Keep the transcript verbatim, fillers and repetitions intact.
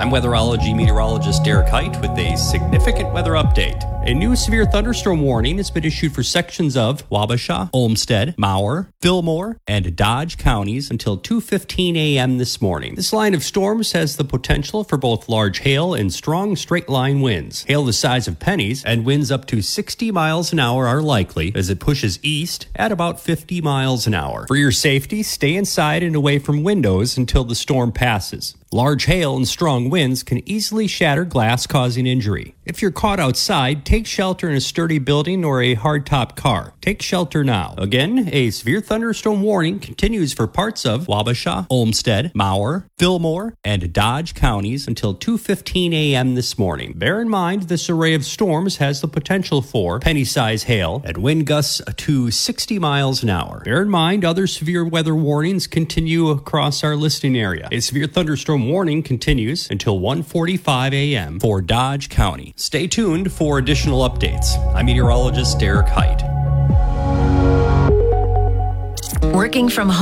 I'm weatherology meteorologist Derek Height with a significant weather update. A new severe thunderstorm warning has been issued for sections of Wabasha, Olmsted, Mower, Fillmore, and Dodge counties until two fifteen a.m. this morning. This line of storms has the potential for both large hail and strong straight-line winds. Hail the size of pennies and winds up to sixty miles an hour are likely as it pushes east at about fifty miles an hour. For your safety, stay inside and away from windows until the storm passes. Large hail and strong winds can easily shatter glass, causing injury. If you're caught outside, take shelter in a sturdy building or a hardtop car. Take shelter now. Again, a severe thunderstorm warning continues for parts of Wabasha, Olmsted, Mower, Fillmore, and Dodge counties until two fifteen a.m. this morning. Bear in mind, this array of storms has the potential for penny-size hail and wind gusts to sixty miles an hour. Bear in mind, other severe weather warnings continue across our listening area. A severe thunderstorm warning continues until one forty-five a.m. for Dodge County. Stay tuned for additional updates. I'm meteorologist Derek Height. Working from home.